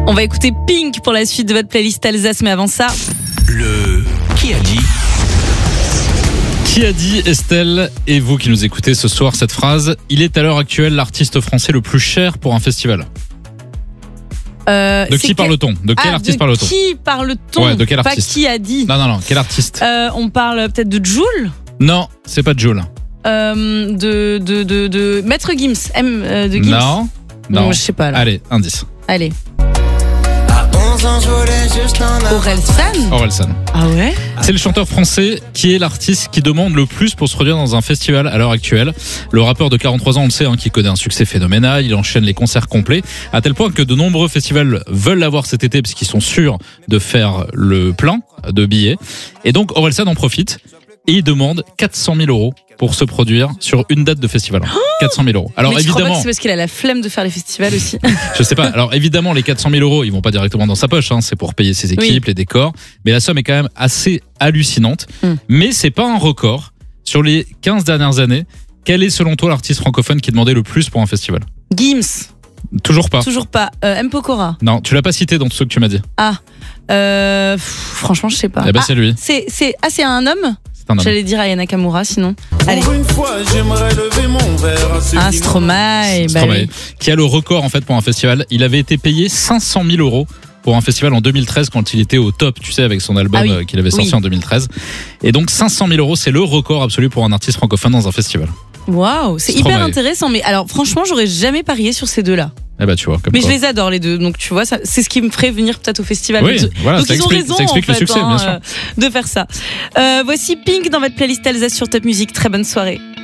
On va écouter Pink pour la suite de votre playlist Alsace, mais avant ça... Le Qui a dit ? Qui a dit, Estelle, et vous qui nous écoutez ce soir cette phrase, il est à l'heure actuelle l'artiste français le plus cher pour un festival. De qui parle-t-on ? De quel artiste parle-t-on ? Qui parle-t-on ? Ouais, de quel Pas artiste ? qui a dit. Non, quel artiste ? On parle peut-être de Jul ? Non, c'est pas Jul. De Maître Gims. De Gims. Non. Je sais pas là. Allez, indice. Allez. Orelsan. Ah ouais ? C'est le chanteur français qui est l'artiste qui demande le plus pour se produire dans un festival à l'heure actuelle. Le rappeur de 43 ans, on le sait, qui connaît un succès phénoménal, il enchaîne les concerts complets, à tel point que de nombreux festivals veulent l'avoir cet été parce qu'ils sont sûrs de faire le plein de billets. Et donc Orelsan en profite et il demande 400 000 € pour se produire sur une date de festival. 400 000 €. Alors mais tu crois pas évidemment, que c'est parce qu'il a la flemme de faire les festivals aussi. je sais pas. Alors évidemment, les 400 000 €, ils vont pas directement dans sa poche. C'est pour payer ses équipes, les décors. Mais la somme est quand même assez hallucinante. Mais c'est pas un record. Sur les 15 dernières années, quel est selon toi l'artiste francophone qui demandait le plus pour un festival ? Gims. Toujours pas. M. Pokora. Non, tu l'as pas cité dans tout ce que tu m'as dit. Franchement, je sais pas. Eh ben c'est lui. C'est un homme ? J'allais dire Aya Nakamura, sinon. Allez. Pour une fois, j'aimerais lever mon verre à Stromae. Qui a le record en fait pour un festival. Il avait été payé 500 000 € pour un festival en 2013 quand il était au top, tu sais, avec son album qu'il avait sorti en 2013. Et donc 500 000 €, c'est le record absolu pour un artiste francophone dans un festival. Waouh, c'est hyper intéressant. Mais alors, franchement, j'aurais jamais parié sur ces deux-là. Eh ben, tu vois, mais je les adore les deux, donc tu vois, c'est ce qui me ferait venir peut-être au festival. Oui, voilà, donc ils ont raison ça explique en fait, le succès, bien sûr. de faire ça. Voici Pink dans votre playlist Alsace sur Top Music. Très bonne soirée.